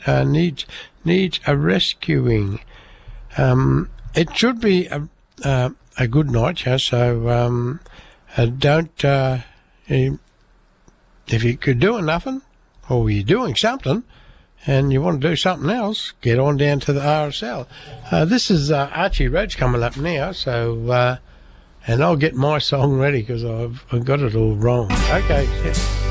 needs a rescuing. It should be a good night, yeah, so don't, if you're doing nothing, or you're doing something, and you want to do something else, get on down to the RSL. This is Archie Roach coming up now, so, and I'll get my song ready because I've got it all wrong. Okay, yeah.